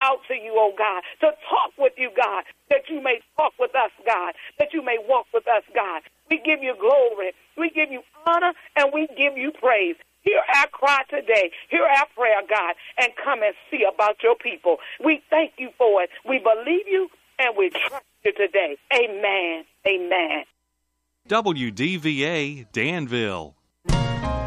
out to you, oh God, to talk with you, God, that you may talk with us, God, that you may walk with us, God. We give you glory, we give you honor, and we give you praise. Hear our cry today. Hear our prayer, God, and come and see about your people. We thank you for it. We believe you, and we trust you today. Amen. Amen. WDVA Danville.